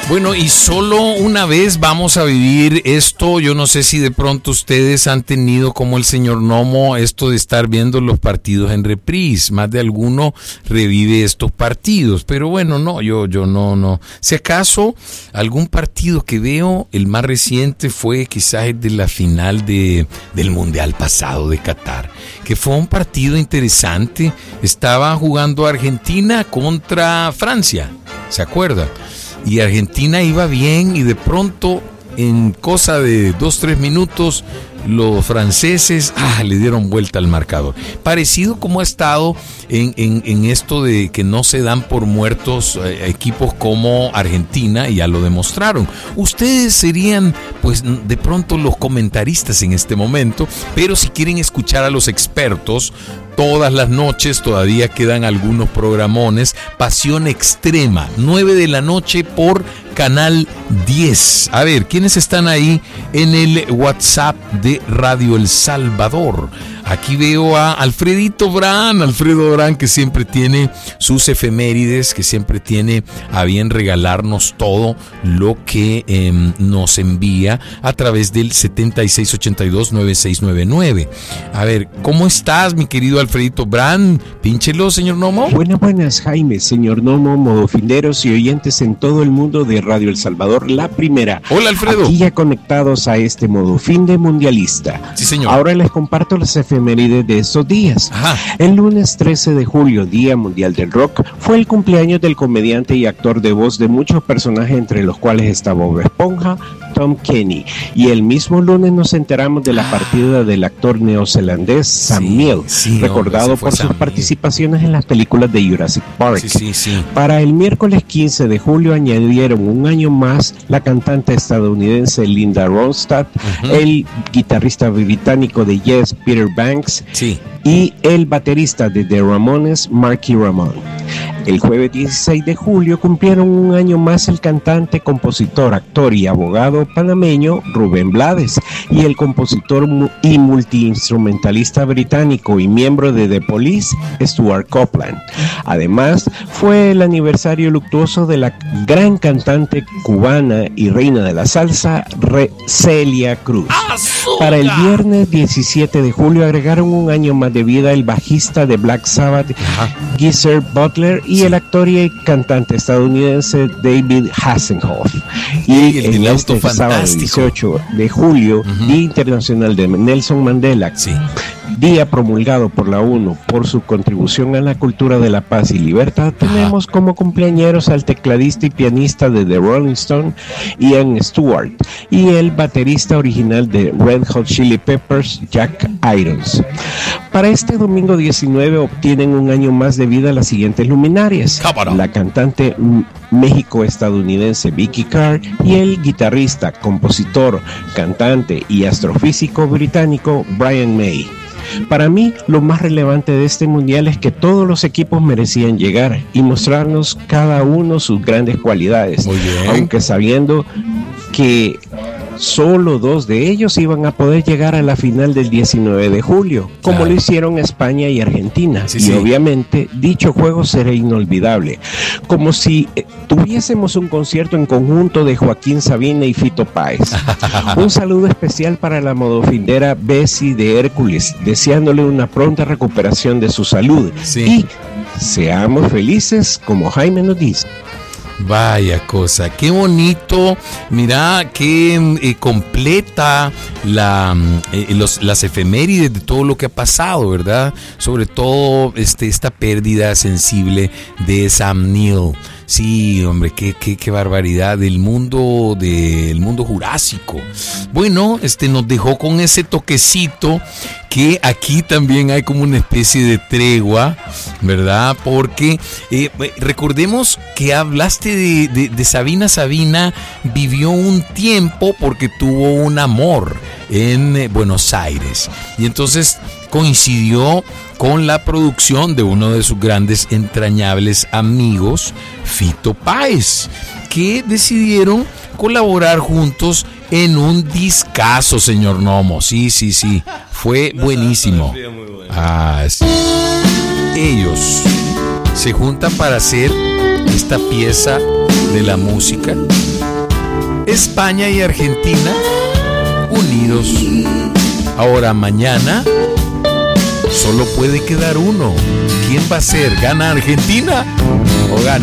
Bueno, y solo una vez vamos a vivir esto. Yo no sé si de pronto ustedes han tenido, como el señor Nomo, esto de estar viendo los partidos en reprise. Más de alguno revive estos partidos, pero bueno, no, yo no. Si acaso algún partido que veo, el más reciente fue quizás el de la final del Mundial pasado de Qatar, que fue un partido interesante. Estaba jugando Argentina contra Francia, ¿se acuerda? Y Argentina iba bien y de pronto, en cosa de 2-3 minutos, los franceses le dieron vuelta al marcador. Parecido como ha estado en esto de que no se dan por muertos equipos como Argentina, y ya lo demostraron. Ustedes serían, pues, de pronto los comentaristas en este momento, pero si quieren escuchar a los expertos, todas las noches todavía quedan algunos programones. Pasión Extrema, 9 de la noche por Canal 10. A ver, ¿quiénes están ahí en el WhatsApp de Radio El Salvador? Aquí veo a Alfredo Brand, que siempre tiene sus efemérides, que siempre tiene a bien regalarnos todo lo que nos envía a través del 7682-9699. A ver, ¿cómo estás, mi querido Alfredo Brand? Pínchelo, señor Nomo. Buenas, Jaime, señor Nomo, modofileros y oyentes en todo el mundo de Radio El Salvador, la primera. Hola, Alfredo. Aquí ya conectados a este modofin de mundialista. Sí, señor. Ahora les comparto las efemérides de estos días. Ajá. El lunes 13 de julio, Día Mundial del Rock, fue el cumpleaños del comediante y actor de voz de muchos personajes, entre los cuales está Bob Esponja, Tom Kenny. Y el mismo lunes nos enteramos de la partida del actor neozelandés Sam Neill, recordado por sus participaciones en las películas de Jurassic Park. Sí. Para el miércoles 15 de julio añadieron un año más la cantante estadounidense Linda Ronstadt, el guitarrista británico de Yes, Peter Banks, y el baterista de The Ramones, Marky Ramone. El jueves 16 de julio cumplieron un año más el cantante, compositor, actor y abogado panameño Rubén Blades, y el compositor y multiinstrumentalista británico y miembro de The Police, Stuart Copeland. Además, fue el aniversario luctuoso de la gran cantante cubana y reina de la salsa, Celia Cruz. Para el viernes 17 de julio agregaron un año más de vida el bajista de Black Sabbath, Geezer Butler, y el actor y cantante estadounidense David Hasselhoff. Y en este sábado 18 de julio, Día Internacional de Nelson Mandela, día promulgado por la ONU por su contribución a la cultura de la paz y libertad, tenemos como cumpleañeros al tecladista y pianista de The Rolling Stones, Ian Stewart, y el baterista original de Red Hot Chili Peppers, Jack Irons. Para este domingo 19 obtienen un año más de vida las siguientes luminarias: la cantante méxico-estadounidense Vicky Carr y el guitarrista, compositor, cantante y astrofísico británico Brian May. Para mí, lo más relevante de este mundial es que todos los equipos merecían llegar y mostrarnos cada uno sus grandes cualidades, aunque sabiendo que solo 2 de ellos iban a poder llegar a la final del 19 de julio, como lo hicieron España y Argentina. Obviamente, dicho juego será inolvidable, como si tuviésemos un concierto en conjunto de Joaquín Sabina y Fito Páez. Un saludo especial para la modofindera Bessie de Hércules, deseándole una pronta recuperación de su salud. Y seamos felices, como Jaime nos dice. Vaya cosa, qué bonito. Mira qué completa las efemérides de todo lo que ha pasado, ¿verdad? Sobre todo esta pérdida sensible de Sam Neill. Sí, hombre, qué barbaridad del mundo jurásico. Bueno, nos dejó con ese toquecito que aquí también hay como una especie de tregua, ¿verdad? Porque recordemos que hablaste de Sabina. Sabina vivió un tiempo porque tuvo un amor en Buenos Aires y entonces coincidió con la producción de uno de sus grandes entrañables amigos, Fito Páez, que decidieron colaborar juntos en un discazo, señor Nomo. Sí, fue buenísimo. Sí. Ellos se juntan para hacer esta pieza de la música España y Argentina unidos. Ahora mañana solo puede quedar uno. ¿Quién va a ser? ¿Gana Argentina o gana